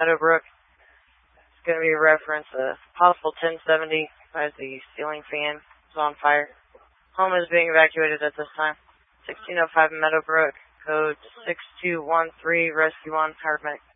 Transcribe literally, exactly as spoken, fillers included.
Meadowbrook. It's going to be a reference. A possible ten seventy as the ceiling fan is on fire. Home is being evacuated at this time. sixteen oh five Meadowbrook, code six two one three, rescue on, paramedic.